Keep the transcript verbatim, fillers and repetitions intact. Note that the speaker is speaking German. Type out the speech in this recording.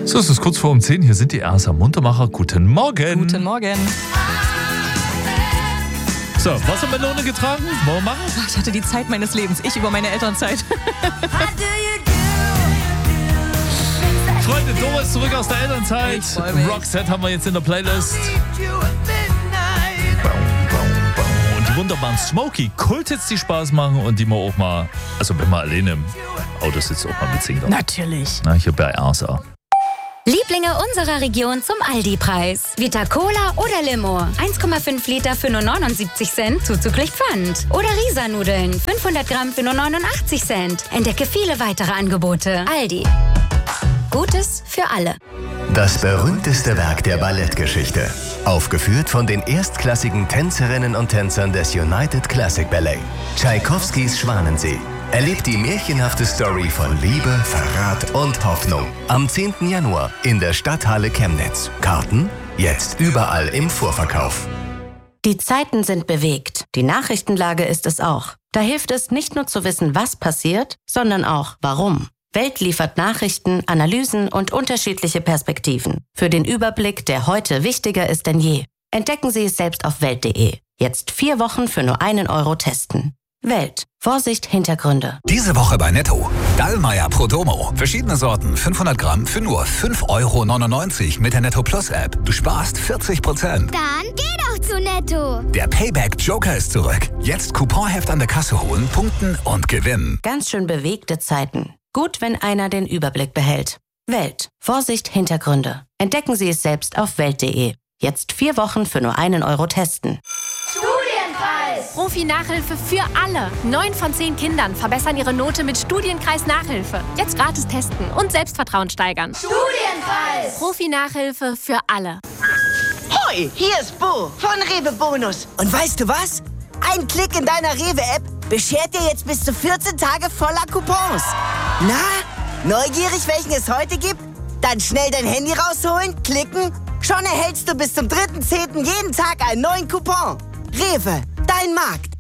So, es ist kurz vor um zehn. Hier sind die Ersa Muntermacher. Guten Morgen. Guten Morgen. So, Wassermelone getragen? Wollen wir machen? Ich hatte die Zeit meines Lebens. Ich über meine Elternzeit. Freunde, Dora ist zurück aus der Elternzeit. Ich freu mich. Roxette haben wir jetzt in der Playlist. Und die wunderbaren Smokey Kult-Hits, die Spaß machen und die man auch mal, also wenn man alleine im Auto sitzt, auch mal mitsingen darf. Natürlich. Na, hier bei Ersa. Lieblinge unserer Region zum Aldi-Preis. Vita Cola oder Limo. eins Komma fünf Liter für nur neunundsiebzig Cent zuzüglich Pfand. Oder Risa-Nudeln. fünfhundert Gramm für nur neunundachtzig Cent. Entdecke viele weitere Angebote. Aldi. Gutes für alle. Das berühmteste Werk der Ballettgeschichte. Aufgeführt von den erstklassigen Tänzerinnen und Tänzern des United Classic Ballet. Tschaikowskis Schwanensee. Erlebt die märchenhafte Story von Liebe, Verrat und Hoffnung. Am zehnten Januar in der Stadthalle Chemnitz. Karten jetzt überall im Vorverkauf. Die Zeiten sind bewegt. Die Nachrichtenlage ist es auch. Da hilft es nicht nur zu wissen, was passiert, sondern auch warum. Welt liefert Nachrichten, Analysen und unterschiedliche Perspektiven. Für den Überblick, der heute wichtiger ist denn je. Entdecken Sie es selbst auf welt punkt de. Jetzt vier Wochen für nur einen Euro testen. Welt. Vorsicht, Hintergründe. Diese Woche bei Netto. Dallmayr Prodomo. Verschiedene Sorten, fünfhundert Gramm für nur fünf Euro neunundneunzig mit der Netto Plus App. Du sparst vierzig Prozent. Dann geh doch zu Netto. Der Payback Joker ist zurück. Jetzt Couponheft an der Kasse holen, punkten und gewinnen. Ganz schön bewegte Zeiten. Gut, wenn einer den Überblick behält. Welt. Vorsicht, Hintergründe. Entdecken Sie es selbst auf welt punkt de. Jetzt vier Wochen für nur einen Euro testen. Studienpreis. Profi-Nachhilfe für alle. Neun von zehn Kindern verbessern ihre Note mit Studienkreis Nachhilfe. Jetzt gratis testen und Selbstvertrauen steigern. Studienpreis. Profi-Nachhilfe für alle. Hoi, hier ist Bo von Rewe Bonus. Und weißt du was? Ein Klick in deiner Rewe-App beschert dir jetzt bis zu vierzehn Tage voller Coupons. Na, neugierig, welchen es heute gibt? Dann schnell dein Handy rausholen, klicken. Schon erhältst du bis zum dritten zehnten jeden Tag einen neuen Coupon. Rewe, dein Markt.